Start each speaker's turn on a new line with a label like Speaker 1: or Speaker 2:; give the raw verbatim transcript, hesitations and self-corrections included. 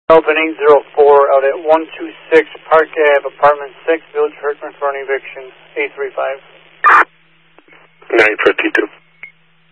Speaker 1: Open eight zero four out at one two six Park Ave, Apartment six, Village Herkimer for an eviction, eight three five.